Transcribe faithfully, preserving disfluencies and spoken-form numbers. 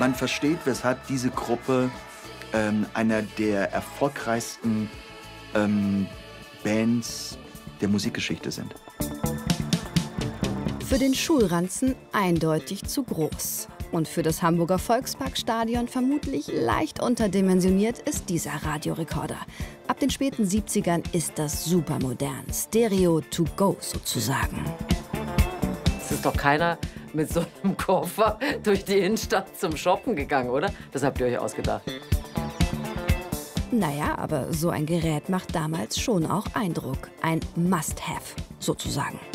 man versteht, weshalb diese Gruppe ähm, einer der erfolgreichsten ähm, Bands der Musikgeschichte sind. Für den Schulranzen eindeutig zu groß. Und für das Hamburger Volksparkstadion vermutlich leicht unterdimensioniert ist dieser Radiorekorder. Ab den späten siebzigern ist das supermodern. Stereo to go sozusagen. Es ist doch keiner mit so einem Koffer durch die Innenstadt zum Shoppen gegangen, oder? Das habt ihr euch ausgedacht. Naja, aber so ein Gerät macht damals schon auch Eindruck. Ein Must-Have sozusagen.